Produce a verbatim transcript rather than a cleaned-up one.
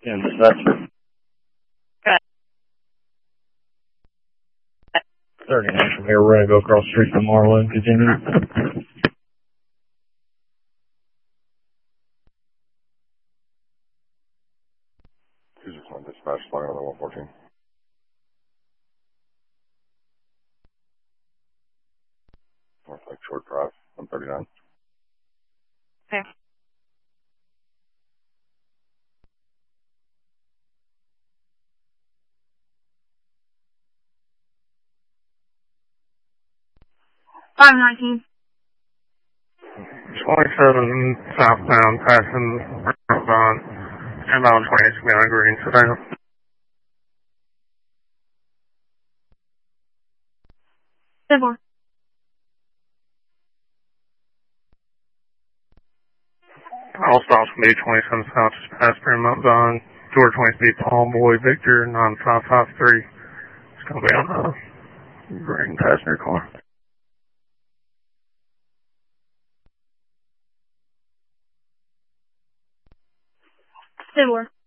ten dispatcher. thirty-nine from here, we're going to go across the street to Marlin, continue. two six one dispatch, flying on the one fourteen. North Lake Shore Drive, one thirty-nine. Okay. five nineteen. twenty-seven southbound, passing northbound, inbound twenty-eight beyond green sedan. ten four. All stops will be twenty-seven south, just past Fremont Zone, George twenty speed, Palm Boy, Victor nine five five three. It's going to be on a green passenger car. ten four.